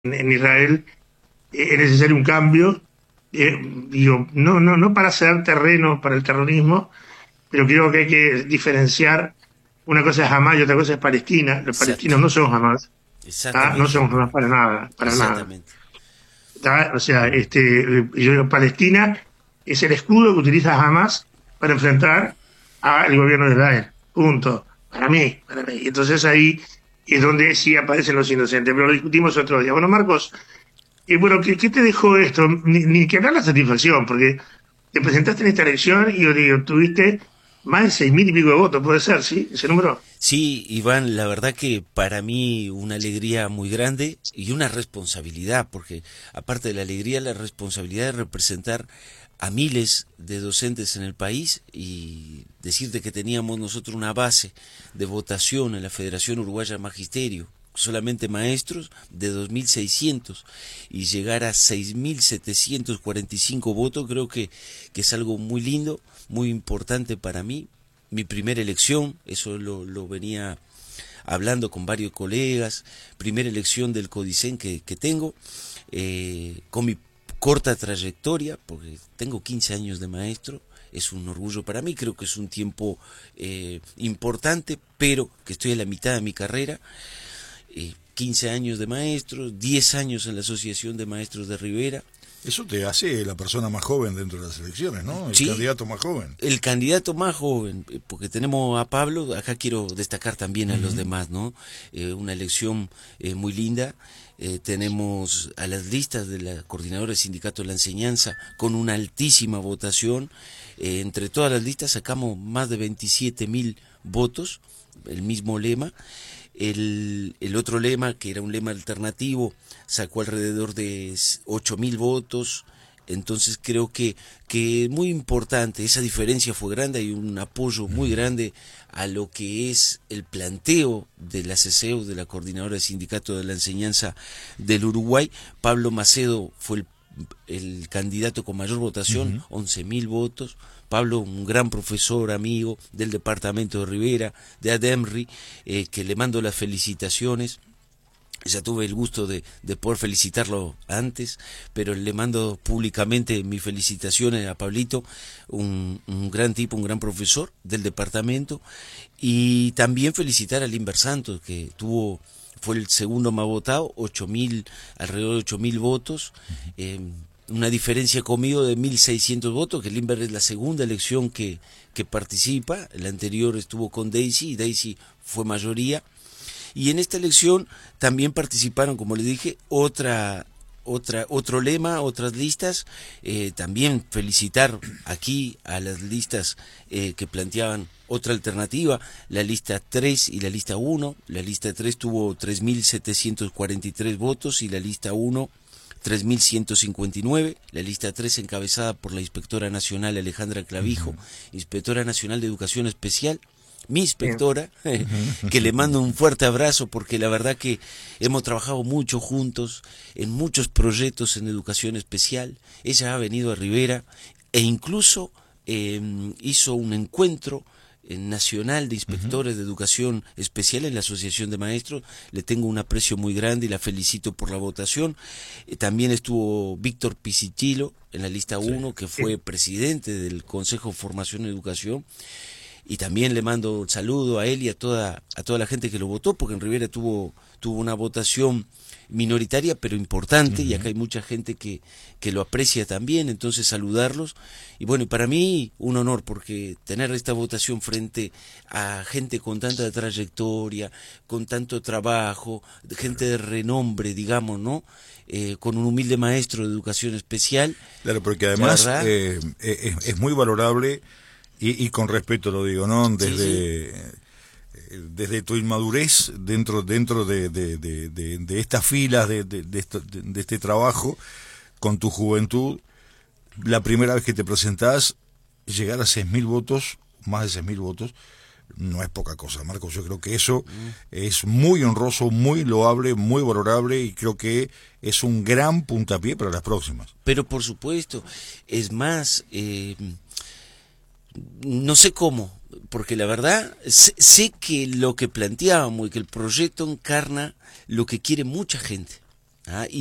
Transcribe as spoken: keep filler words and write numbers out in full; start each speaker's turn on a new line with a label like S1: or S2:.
S1: en Israel eh, es necesario un cambio, eh, digo, no, no, no para hacer terreno para el terrorismo, pero creo que hay que diferenciar. Una cosa es Hamas y otra cosa es Palestina. Los
S2: Exacto,
S1: palestinos no son Hamas, ¿tá? No
S2: exactamente,
S1: son Hamas para nada, para nada.
S2: exactamente.
S1: ¿Tá? O sea, este, yo- Palestina es el escudo que utiliza Hamas para enfrentar al gobierno de Israel. Punto. Para mí, para mí. Entonces ahí es donde sí aparecen los inocentes, pero lo discutimos otro día. Bueno, Marcos, y bueno, ¿qué, qué te dejó esto? Ni, ni que hablar la satisfacción, porque te presentaste en esta elección y yo digo, tuviste más de seis mil y pico de votos, puede ser, ¿sí? ¿Ese número?
S2: Sí, Iván, la verdad que para mí una alegría muy grande y una responsabilidad, porque aparte de la alegría, la responsabilidad de representar a miles de docentes en el país y decirte que teníamos nosotros una base de votación en la Federación Uruguaya de Magisterio, solamente maestros, de dos mil seiscientos y llegar a seis mil setecientos cuarenta y cinco votos, creo que, que es algo muy lindo, muy importante para mí. Mi primera elección, eso lo, lo venía hablando con varios colegas, primera elección del Codicen que, que tengo, eh, con mi corta trayectoria, porque tengo quince años de maestro, es un orgullo para mí, creo que es un tiempo eh, importante, pero que estoy a la mitad de mi carrera, eh, quince años de maestro, diez años en la Asociación de Maestros de Rivera.
S3: Eso te hace la persona más joven dentro de las elecciones, ¿no? El
S2: Sí,
S3: candidato más joven.
S2: el candidato más joven, eh, porque tenemos a Pablo, acá quiero destacar también a los
S3: Uh-huh.
S2: demás, ¿no? Eh, una elección eh, muy linda. Eh, tenemos a las listas de la coordinadora del Sindicato de la Enseñanza con una altísima votación. Eh, entre todas las listas sacamos más de veintisiete mil votos, el mismo lema. El, el otro lema, que era un lema alternativo, sacó alrededor de ocho mil votos. Entonces creo que, que muy importante, esa diferencia fue grande, hay un apoyo muy grande a lo que es el planteo de la C E S E U, de la Coordinadora del Sindicato de la Enseñanza del Uruguay. Pablo Macedo fue el, el candidato con mayor votación,
S3: Uh-huh.
S2: once mil votos. Pablo, un gran profesor, amigo del departamento de Rivera, de Ademri, eh, que le mando las felicitaciones. Ya tuve el gusto de, de poder felicitarlo antes, pero le mando públicamente mis felicitaciones a Pablito, un, un gran tipo, un gran profesor del departamento, y también felicitar a Limber Santos, que tuvo, fue el segundo más votado, ocho mil, alrededor de ocho mil votos, eh, una diferencia conmigo de mil seiscientos votos, que Limber es la segunda elección que, que participa, la anterior estuvo con Daisy, y Daisy fue mayoría. Y en esta elección también participaron, como les dije, otra, otra, otro lema, otras listas. Eh, también felicitar aquí a las listas eh, que planteaban otra alternativa, la lista tres y la lista uno. La lista tres tuvo tres mil setecientos cuarenta y tres votos y la lista uno tres mil ciento cincuenta y nueve, la lista tres encabezada por la inspectora nacional Alejandra Clavijo,
S3: Uh-huh.
S2: inspectora nacional de educación especial, mi
S1: Bien.
S2: inspectora, que le mando un fuerte abrazo porque la verdad que hemos trabajado mucho juntos en muchos proyectos en educación especial. Ella ha venido a Rivera e incluso eh, hizo un encuentro eh, nacional de
S3: Uh-huh.
S2: inspectores de educación especial en la Asociación de Maestros. Le tengo un aprecio muy grande y la felicito por la votación. Eh, también estuvo Víctor Pisichilo en la lista
S3: Sí.
S2: uno, que
S1: Sí.
S2: fue presidente del Consejo de Formación y Educación. Y también le mando un saludo a él y a toda, a toda la gente que lo votó, porque en Rivera tuvo, tuvo una votación minoritaria pero importante, y
S3: Uh-huh.
S2: acá hay mucha gente que, que lo aprecia también, entonces saludarlos. Y bueno, para mí un honor, porque tener esta votación frente a gente con tanta trayectoria, con tanto trabajo, gente de renombre, digamos, ¿no? Eh, con un humilde maestro de educación especial,
S3: Claro, porque
S2: la
S3: además
S2: verdad,
S3: eh, eh, es, es muy valorable y, y con respeto lo digo, ¿no?
S2: sí, sí,
S3: Desde eh, desde tu inmadurez dentro dentro de, de, de, de, de estas filas de, de, de, esto- de- de este trabajo, con tu juventud, la primera vez que te presentás, llegar a seis mil votos, más de seis mil votos, no es poca cosa, Marcos. Yo creo que eso es muy honroso, muy loable, muy valorable y creo que es un gran puntapié para las próximas.
S2: pero por supuesto, es más, eh, no sé cómo, porque la verdad sé, sé que lo que planteábamos y que el proyecto encarna lo que quiere mucha gente. Ah,